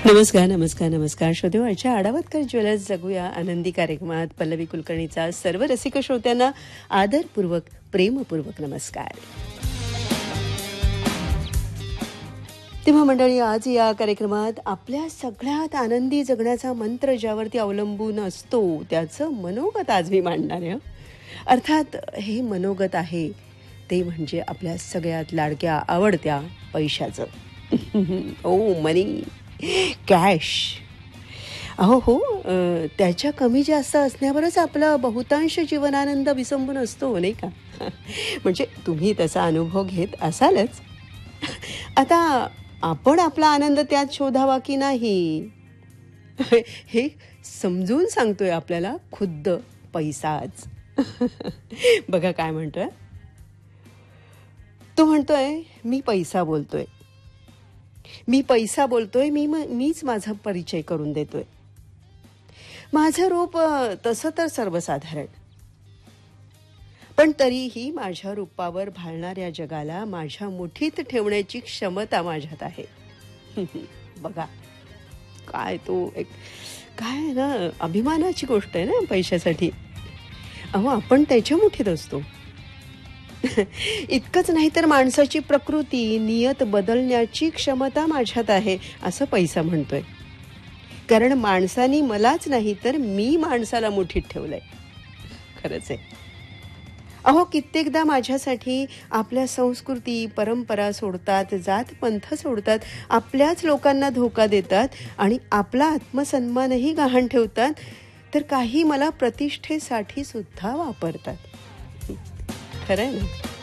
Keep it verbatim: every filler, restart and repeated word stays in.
नमस्कार नमस्कार नमस्कार श्रोते आजच्या आडावतकर ज्वेलर्स जगूया आनंदी कार्यक्रमात पल्लवी कुलकर्णीचा सर्व रसिक श्रोत्यांना आदरपूर्वक प्रेमपूर्वक नमस्कार. तेव्हा मंडळी, आज या कार्यक्रमात आपल्या सगळ्यात आनंदी जगण्याचा मंत्र ज्यावरती अवलंबून असतो त्याचं मनोगत आज मी मांडणार आहे. अर्थात हे मनोगत आहे ते म्हणजे आपल्या सगळ्यात लाडक्या आवडत्या पैशाचं. ओ मनी, कॅश. अहो हो, त्याच्या कमी जास्त असण्यावरच आपला बहुतांश जीवनानंद विसंबून असतो, नाही का? म्हणजे तुम्ही तसा अनुभव घेत असालच. आता आपण आपला आनंद त्यात शोधावा की नाही हे समजून सांगतोय आपल्याला खुद्द पैसाच. बघा काय म्हणतोय तो. म्हणतोय मी पैसा बोलतोय, मी पैसा बोलतोय, मी मीच माझा परिचय करून देतोय. माझं रूप तसं तर सर्वसाधारण, पण तरीही माझ्या रूपावर भाळणाऱ्या जगाला माझ्या मुठीत ठेवण्याची क्षमता माझ्यात आहे. बघा काय तो एक काय ना अभिमानाची गोष्ट आहे ना पैशासाठी. अहो आपण त्याच्या मुठीत असतो. इतकंच नाही तर माणसाची प्रकृती नियत बदलण्याची क्षमता माझ्यात आहे असं पैसा म्हणतोय. कारण माणसानी मलाच नाही तर मी माणसाला मुठीत ठेवलंय. खरंच आहे. अहो कित्येकदा माझ्यासाठी आपल्या संस्कृती परंपरा सोडतात, जात पंथ सोडतात, आपल्याच लोकांना धोका देतात आणि आपला आत्मसन्मानही गहाण ठेवतात, तर काही मला प्रतिष्ठेसाठी सुद्धा वापरतात. खरं आहे ना?